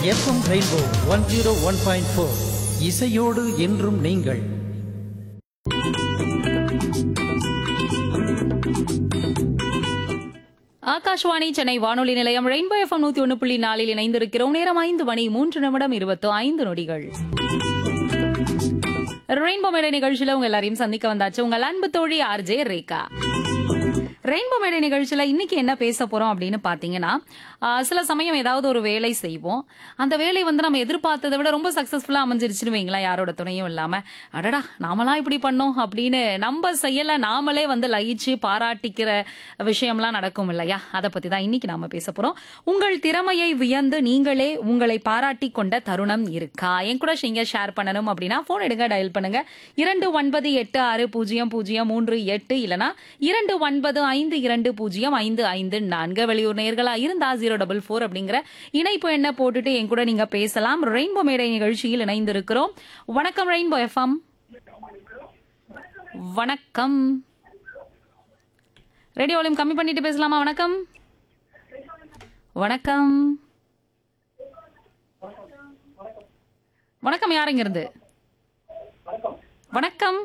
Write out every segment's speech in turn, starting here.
FM rainbow 101.4 இசையோடு என்றும் நீங்கள். ஆகாஷ்வாணி சென்னை வானொலி நிலையம் ரெயின்போ எஃப்எம் 101.4 இணைந்திருக்கிறோம். நேரம் 5:03 ரெயின்போ மேடை நிகழ்ச்சியில உங்க எல்லாரையும் சந்திக்க வந்தாச்சு உங்கள் அன்பு தோழி ஆர்ஜே ரேகா. ரெயின்போ மேடை நிகழ்ச்சியில இன்னைக்கு என்ன பேச போறோம் அப்படின்னு பாத்தீங்கன்னா, சில சமயம் ஏதாவது ஒரு வேலை செய்வோம். அந்த வேலை நம்ம எதிர்பார்த்ததை விட ரொம்ப சக்சஸ்ஃபுல்லா அமைஞ்சிருச்சுன்னு வைங்களா, யாரோட துணையும் இல்லாம. அடடா நாமலாம் இப்படி பண்ணோம் அப்படின்னு நம்ம செய்யல நாமளே லயிச்சு பாராட்டிக்கிற விஷயம்லாம் நடக்கும் இல்லையா? அதை பத்தி தான் இன்னைக்கு நாம பேச போறோம். உங்கள் திறமையை வியந்து நீங்களே உங்களை பாராட்டி கொண்ட தருணம் இருக்கா? என் கூட நீங்க ஷேர் பண்ணணும் அப்படின்னா போன் எடுங்க, டயல் பண்ணுங்க 29860038 இல்லனா 29520554. வெளியூர் நேர்களா இருந்தா 044 அப்படிங்கிற இணைப்பு என்ன போட்டுட்டு என் கூட நீங்க பேசலாம். ரெயின்போ மேடை நிகழ்ச்சியில் இணைந்திருக்கிறோம். வணக்கம் ரெயின்போ எஃப்எம். வணக்கம். ரேடியோ வால்யூம் கம்மி பண்ணிட்டு பேசலாமா? வணக்கம் வணக்கம் வணக்கம். யாருங்க இருந்து? வணக்கம்,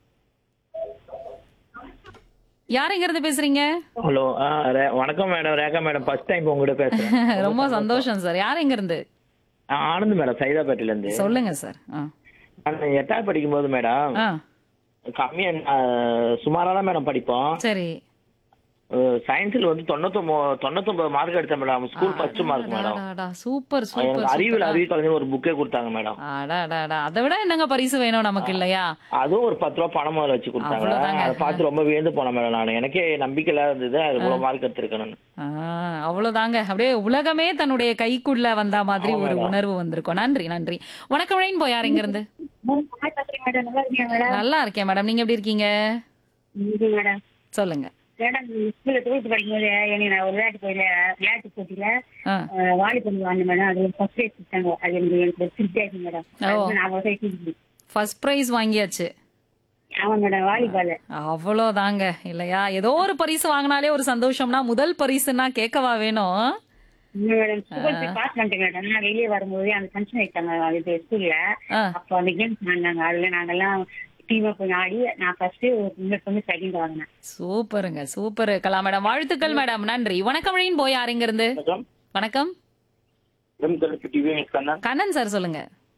யாருங்க இருந்து பேசுறீங்க? ஹலோ, வணக்கம் madam, Rekha madam. First time உங்ககிட்ட பேசுறேன். ரொம்ப சந்தோஷம் சார். யாருங்க இருந்து? ஆனந்த் மேடம், சைதாப்பேட்டையில இருந்து. சொல்லுங்க சார். நான் 8வது படிக்கும் போது மேடம் கம்மியா சுமாரா தான் மேடம் படிப்போம். சரி. சயின்ஸ்ல 99 மார்க் எடுத்தேன் madam. School first mark madam. Super super. அறிவியல் ஒரு புக்கே கொடுத்தாங்க மேடம். அதை விட என்னங்க பரிசு வேணும் நமக்கு இல்லையா? அதுவும் ஒரு 10 ரூபாய் பணம் வச்சு கொடுத்தாங்க. அதை பார்த்து ரொம்ப வியந்து போனேன் மேடம். நான் எனக்கே நம்பிக்கை இல்லாத இருந்தது அது இவ்வளவு மார்க் எடுத்திருக்கணும். அவ்வளவுதாங்க. அப்படியே உலகமே தன்னுடைய கைக்குள்ள வந்த மாதிரி ஒரு உணர்வு வந்திருக்கும். நன்றி நன்றி. வணக்கம் ரெயின்போ. யாருங்க இருந்து? நல்லா இருக்கேன் மேடம். நீங்க எப்படி இருக்கீங்க? சொல்லுங்க. மேடம், ஸ்கூல்ல 12th படிக்கும்போது நான் ஒரு விளையாட்டு போட்டியில வாலிபால் வாங்கினேன் மேடம். அது ஒரு ஃபர்ஸ்ட் பிரைஸ் கொடுத்தாங்க. அது எனக்கு திருப்தியாச்சு மேடம். ஃபர்ஸ்ட் பிரைஸ் வாங்கியாச்சு. ஆமா மேடம், வாலிபால். அவ்வளவுதாங்க இல்லையா? ஏதோ ஒரு பரிசு வாங்கினாலே ஒரு சந்தோஷம்னா முதல் பரிசுன்னா கேட்கவா வேணும்? மேடம் ஸ்கூல் போய் பாஸ் பண்ணிட்டேன் மேடம். நான் வெளியே வரும்போது அந்த ஃபங்க்ஷன் வச்சாங்க ஸ்கூல்ல. அப்போ அந்த கேம்ஸ் ஆடினாங்க. அதுல நாங்கெல்லாம் டீமா போய் ஆடி நான் ஃபர்ஸ்ட் செகண்ட் வாங்கினேன். சூப்பருங்க சூப்பர் கலா மேடம். வாழ்த்துக்கள் மேடம். நன்றி. வணக்கம் ரெயின்போ. யாருங்க இருந்து? வணக்கம். கண்ணன் சார் சொல்லுங்க.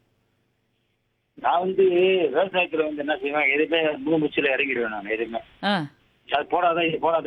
நான் விவசாயத்துல என்ன செய்வேன், எதுவுமே முழு முச்சில இறங்கிடுவேன். நான் எதுவுமே அது போடாத இது போடாத